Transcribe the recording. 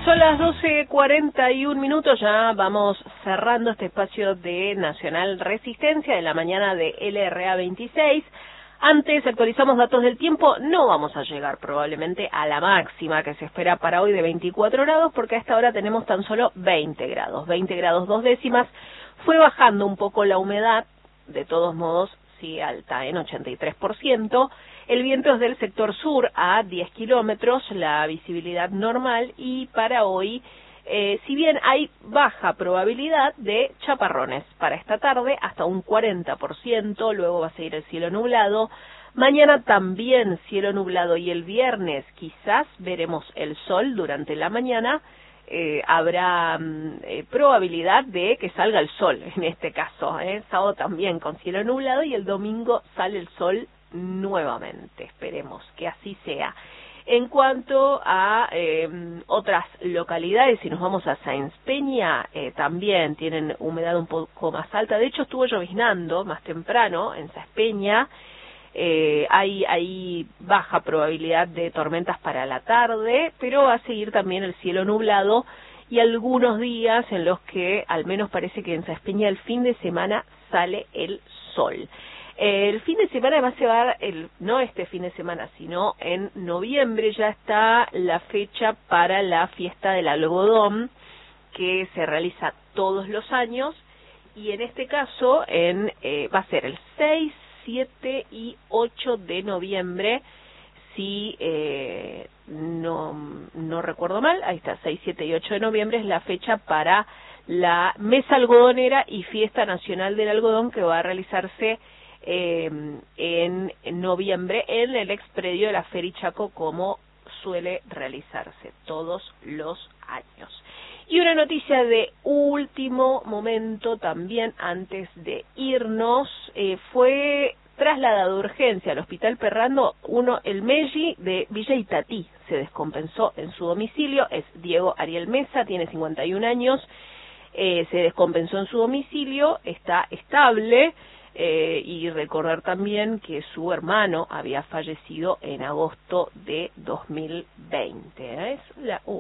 Son las 12:41, ya vamos cerrando este espacio de Nacional Resistencia de la mañana de LRA 26. Antes actualizamos datos del tiempo, no vamos a llegar probablemente a la máxima que se espera para hoy de 24 grados, porque a esta hora tenemos tan solo 20 grados 2 décimas. Fue bajando un poco la humedad, de todos modos sigue alta en 83%. El viento es del sector sur a 10 kilómetros, la visibilidad normal, y para hoy, si bien hay baja probabilidad de chaparrones para esta tarde, hasta un 40%, luego va a seguir el cielo nublado. Mañana también cielo nublado y el viernes quizás veremos el sol durante la mañana. Habrá probabilidad de que salga el sol en este caso, sábado también con cielo nublado y el domingo sale el sol nuevamente, esperemos que así sea. En cuanto a otras localidades, si nos vamos a Sáenz Peña, también tienen humedad un poco más alta. De hecho estuvo lloviznando más temprano en Sáenz Peña. Hay baja probabilidad de tormentas para la tarde, pero va a seguir también el cielo nublado y algunos días en los que al menos parece que en Sáenz Peña el fin de semana sale el sol. El fin de semana además se va a dar, no este fin de semana, sino en noviembre ya está la fecha para la fiesta del algodón, que se realiza todos los años, y en este caso va a ser el 6, 7 y 8 de noviembre, si no recuerdo mal, ahí está, 6, 7 y 8 de noviembre es la fecha para la Mesa Algodonera y Fiesta Nacional del Algodón, que va a realizarse en noviembre en el expredio de la Ferichaco, como suele realizarse todos los años. Y una noticia de último momento también antes de irnos, fue trasladado de urgencia al Hospital Perrando el Meggi de Villa Itatí. Se descompensó en su domicilio, es Diego Ariel Mesa, tiene 51 años, se descompensó en su domicilio, está estable. Y recordar también que su hermano había fallecido en agosto de 2020. Es